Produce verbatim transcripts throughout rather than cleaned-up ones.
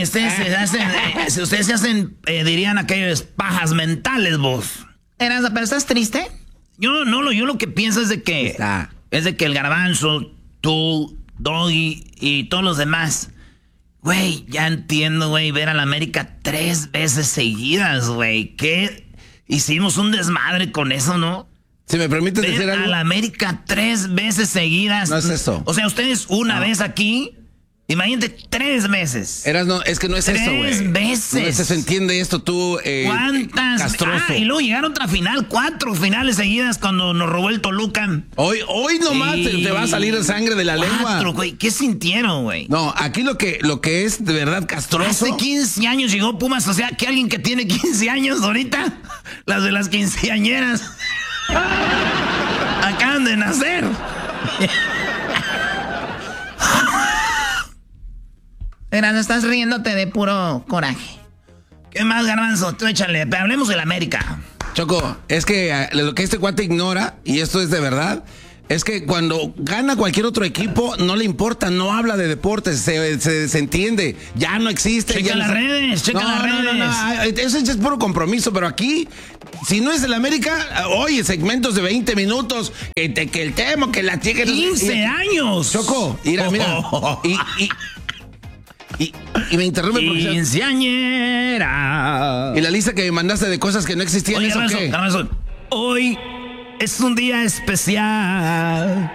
Güey, ustedes se hacen, eh, si ustedes se hacen, eh, dirían aquellos pajas mentales, vos. Eras, ¿pero estás triste? Yo no, lo, yo lo que pienso es de que, Está. es de que el Garbanzo, tú, Doggy y todos los demás, güey, ya entiendo, güey, ver a la América tres veces seguidas, güey. ¿Qué? Hicimos un desmadre con eso, ¿no? Si me permites Ver decir algo. a la América tres veces seguidas. No es eso. O sea, ustedes una No. vez aquí, imagínate tres veces. Eras, no, es que no es Tres eso, güey. veces. No es eso, entiende esto tú, eh, ¿Cuántas? castroso. Ah, y luego llegaron otra final, cuatro finales seguidas cuando nos robó el Toluca. Hoy, hoy nomás Sí. te, te va a salir sangre de la Cuatro, lengua. güey. ¿Qué sintieron, güey? No, aquí lo que, lo que es de verdad castroso. Hace quince años llegó Pumas, o sea, que alguien que tiene quince años ahorita, las de las quinceañeras, acaban de nacer. Verás, estás riéndote de puro coraje. ¿Qué más, Garbanzo? Tú échale, pero hablemos de la América. Choco, es que eh, lo que este cuate ignora, y esto es de verdad, es que cuando gana cualquier otro equipo, no le importa, no habla de deportes, se, se, se entiende, ya no existe. Checa ya las no- redes, checa no, las no, redes. no, no, eso es puro compromiso, pero aquí, si no es el América, oye, segmentos de veinte minutos, que, te- que el tema, que la chica... quince años. Choco, mira, mira, y... y Y, y me interrumpe porque... Quinceañera. Y la lista que me mandaste de cosas que no existían, Oye, ¿eso Garbanzo, qué? Garbanzo, hoy es un día especial.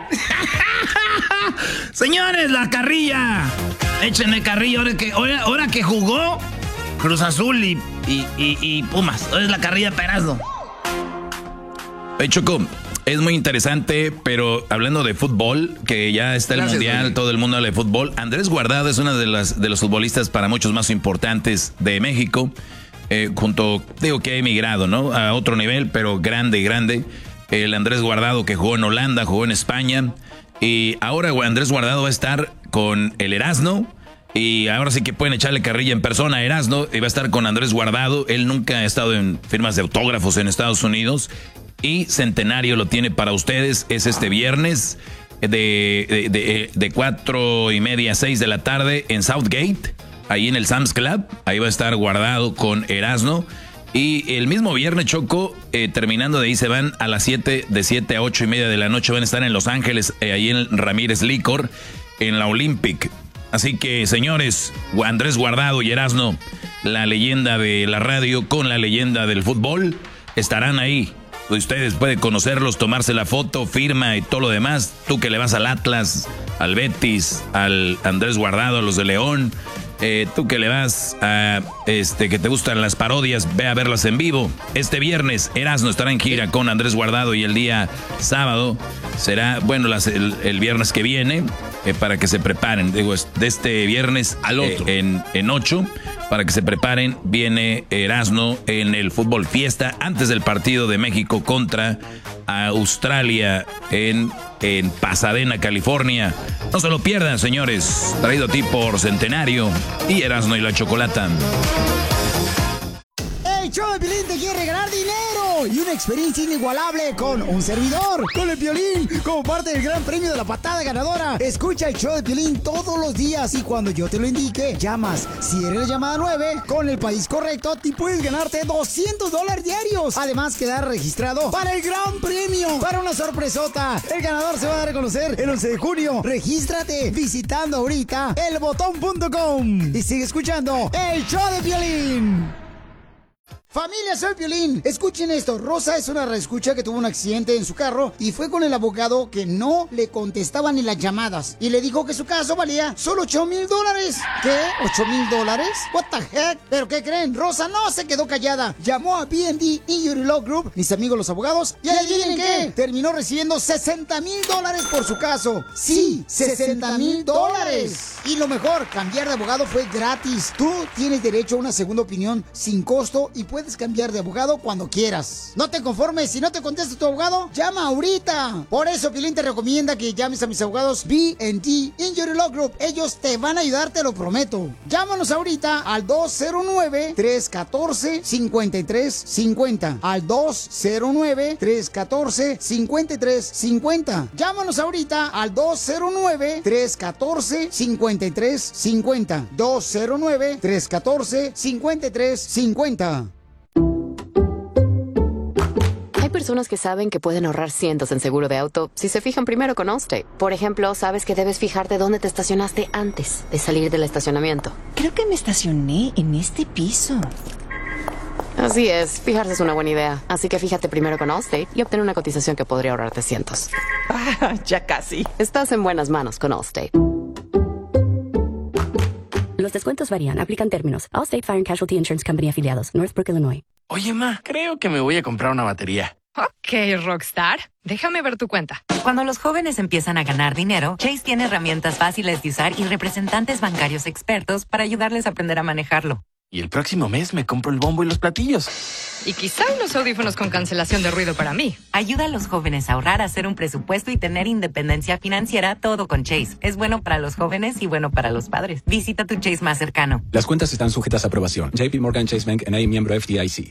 Señores, la carrilla. Échenle carrilla ahora que, ahora, ahora que jugó Cruz Azul y, y, y, y Pumas. Ahora es la carrilla Perazno. Hey, Choco, es muy interesante, pero hablando de fútbol, que ya está el Gracias, mundial, Doggy. todo el mundo habla de fútbol. Andrés Guardado es uno de, las, de los futbolistas para muchos más importantes de México. Eh, junto, digo que ha emigrado, ¿no? A otro nivel, pero grande, grande. El Andrés Guardado que jugó en Holanda, jugó en España. Y ahora Andrés Guardado va a estar con el Erasmo. Y ahora sí que pueden echarle carrilla en persona a Erasmo. Y va a estar con Andrés Guardado. Él nunca ha estado en firmas de autógrafos en Estados Unidos. Y Centenario lo tiene para ustedes. Es este viernes de, de, de, de cuatro y media a seis de la tarde en Southgate. Ahí en el Sam's Club. Ahí va a estar Guardado con Erasmo. Y el mismo viernes, Choco, eh, terminando de ahí se van a las siete, de siete a ocho y media de la noche. Van a estar en Los Ángeles, eh, ahí en Ramírez Licor, en la Olympic. Así que, señores, Andrés Guardado y Erasmo, la leyenda de la radio con la leyenda del fútbol, estarán ahí. Ustedes pueden conocerlos, tomarse la foto, firma y todo lo demás. Tú que le vas al Atlas, al Betis, al Andrés Guardado, a los de León. Eh, tú que le vas a, este, que te gustan las parodias, ve a verlas en vivo. Este viernes, Erasmo estará en gira con Andrés Guardado y el día sábado será, bueno, las, el, el viernes que viene, eh, para que se preparen. Digo, de este viernes al otro. Eh, en, en ocho, para que se preparen, viene Erasmo en el Fútbol Fiesta antes del partido de México contra Australia en, en Pasadena, California. No se lo pierdan, señores. Traído a ti por Centenario y Erasmo y la Chocolata. El show de Piolín te quiere regalar dinero y una experiencia inigualable con un servidor, con el Piolín, como parte del gran premio de la patada ganadora. Escucha el show de Piolín todos los días y cuando yo te lo indique, llamas. Si eres la llamada nueve, con el país correcto, te puedes ganarte doscientos dólares diarios. Además, quedar registrado para el gran premio, para una sorpresota. El ganador se va a dar a conocer el once de junio. Regístrate visitando ahorita el botón punto com y sigue escuchando el show de Piolín. Familia, soy Piolín. Escuchen esto. Rosa es una reescucha que tuvo un accidente en su carro y fue con el abogado que no le contestaba ni las llamadas. Y le dijo que su caso valía solo ocho mil dólares. ¿Qué? ¿ocho mil dólares? What the heck? ¿Pero qué creen? Rosa no se quedó callada. Llamó a B and D Injury Law Group, mis amigos los abogados, y adivinen qué. Terminó recibiendo sesenta mil dólares por su caso. Sí, sesenta mil dólares. Y lo mejor, cambiar de abogado fue gratis. Tú tienes derecho a una segunda opinión sin costo y puedes cambiar de abogado cuando quieras. No te conformes, si no te contesta tu abogado, llama ahorita. Por eso Piolín te recomienda que llames a mis abogados B and D Injury Law Group. Ellos te van a ayudar, te lo prometo. Llámanos ahorita al dos cero nueve, tres uno cuatro, cinco tres cinco cero. Al dos cero nueve, tres uno cuatro, cinco tres cinco cero. Llámanos ahorita al dos cero nueve, tres uno cuatro, cinco cincuenta y tres cincuenta. dos cero nueve, tres uno cuatro, cinco tres cinco cero. Hay personas que saben que pueden ahorrar cientos en seguro de auto si se fijan primero con Allstate. Por ejemplo, sabes que debes fijarte dónde te estacionaste antes de salir del estacionamiento. Creo que me estacioné en este piso. Así es, fijarse es una buena idea. Así que fíjate primero con Allstate y obtén una cotización que podría ahorrarte cientos. Ah, ya casi. Estás en buenas manos con Allstate. Los descuentos varían, aplican términos. Allstate Fire and Casualty Insurance Company afiliados, Northbrook, Illinois. Oye, ma, creo que me voy a comprar una batería. Ok, Rockstar. Déjame ver tu cuenta. Cuando los jóvenes empiezan a ganar dinero, Chase tiene herramientas fáciles de usar y representantes bancarios expertos para ayudarles a aprender a manejarlo. Y el próximo mes me compro el bombo y los platillos. Y quizá unos audífonos con cancelación de ruido para mí. Ayuda a los jóvenes a ahorrar, a hacer un presupuesto y tener independencia financiera, todo con Chase. Es bueno para los jóvenes y bueno para los padres. Visita tu Chase más cercano. Las cuentas están sujetas a aprobación. J P Morgan Chase Bank N A, miembro F D I C.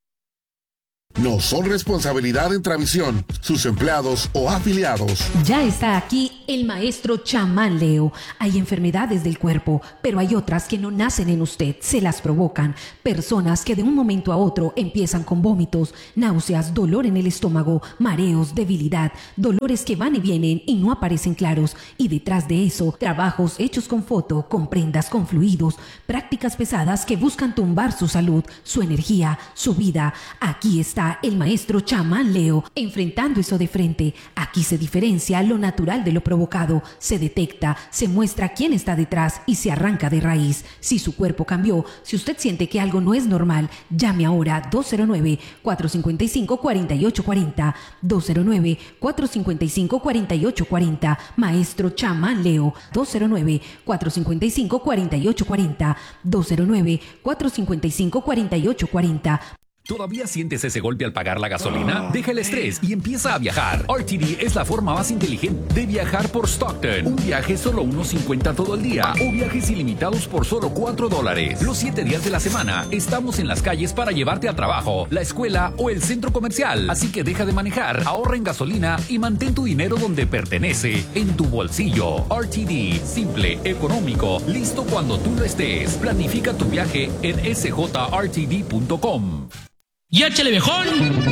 No son responsabilidad de Travisión, sus empleados o afiliados. Ya está aquí el maestro chamán Leo. Hay enfermedades del cuerpo, pero hay otras que no nacen en usted, se las provocan. Personas que de un momento a otro empiezan con vómitos, náuseas, dolor en el estómago, mareos, debilidad, dolores que van y vienen y no aparecen claros. Y detrás de eso, trabajos hechos con foto, con prendas, con fluidos, prácticas pesadas que buscan tumbar su salud, su energía, su vida. Aquí está el maestro chamán Leo, enfrentando eso de frente. Aquí se diferencia lo natural de lo provocado, se detecta, se muestra quién está detrás y se arranca de raíz. Si su cuerpo cambió, si usted siente que algo no es normal, llame ahora dos cero nueve, cuatro cinco cinco, cuatro ocho cuatro cero, dos cero nueve, cuatro cinco cinco, cuatro ocho cuatro cero, maestro chamán Leo, dos cero nueve, cuatro cinco cinco, cuatro ocho cuatro cero, dos cero nueve, cuatro cinco cinco, cuatro ocho cuatro cero. ¿Todavía sientes ese golpe al pagar la gasolina? Deja el estrés y empieza a viajar. R T D es la forma más inteligente de viajar por Stockton. Un viaje solo uno cincuenta todo el día o viajes ilimitados por solo cuatro dólares. Los siete días de la semana estamos en las calles para llevarte al trabajo, la escuela o el centro comercial. Así que deja de manejar, ahorra en gasolina y mantén tu dinero donde pertenece, en tu bolsillo. R T D, simple, económico, listo cuando tú lo estés. Planifica tu viaje en s j r t d punto com. ¡Y échale, viejón!